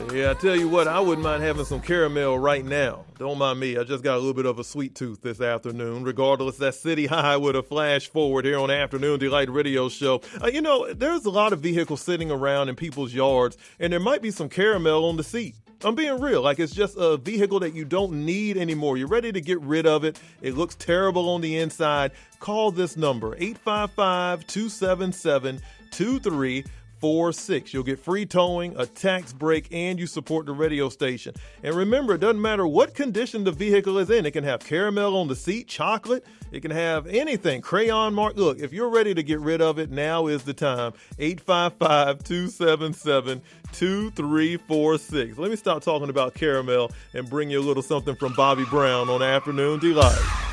Yeah, I tell you what, I wouldn't mind having some caramel right now. Don't mind me. I just got a little bit of a sweet tooth this afternoon. Regardless, that's City High with a flash forward here on Afternoon Delight Radio Show. There's a lot of vehicles sitting around in people's yards, and there might be some caramel on the seat. I'm being real. Like, it's just a vehicle that you don't need anymore. You're ready to get rid of it. It looks terrible on the inside. Call this number, 855-277-2346. You'll get free towing, a tax break, and you support the radio station. And remember, it doesn't matter what condition the vehicle is in. It can have caramel on the seat, chocolate. It can have anything, crayon mark. Look, if you're ready to get rid of it, now is the time. 855-277-2346. Let me stop talking about caramel and bring you a little something from Bobby Brown on Afternoon Delight.